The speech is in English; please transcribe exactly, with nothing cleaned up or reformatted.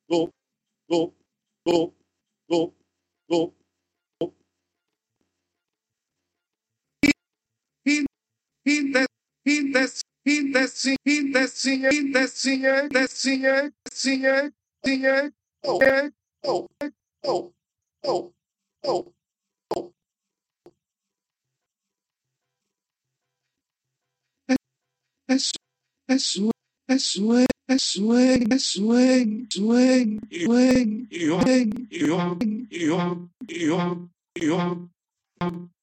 go, go, go, go, go. He, he, that, he, that's, he, that's, he, that's, he, that's, he, that's, he, that's, he, he, oh, oh, oh, oh, oh, oh. That's, that's, that's way, that's way, that's way, swing, swing, swing, swing, swing, swing, swing, swing.